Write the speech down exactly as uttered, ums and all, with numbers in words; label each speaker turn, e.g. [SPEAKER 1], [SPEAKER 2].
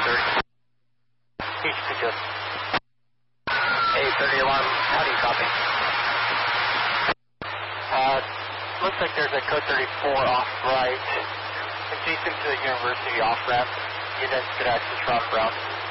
[SPEAKER 1] thirty. H P just. A thirty alarm, how do you copy? Uh, looks like there's a code thirty-four off right, adjacent to the university off ramp. Units could access Rob Brown.